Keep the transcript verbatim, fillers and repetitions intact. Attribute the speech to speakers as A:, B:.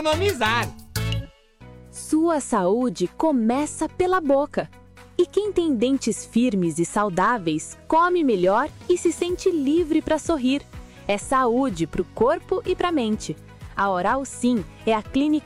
A: economizar.
B: Sua saúde começa pela boca. E quem tem dentes firmes e saudáveis, come melhor e se sente livre para sorrir. É saúde para o corpo e para a mente. A Oral Sim é a clínica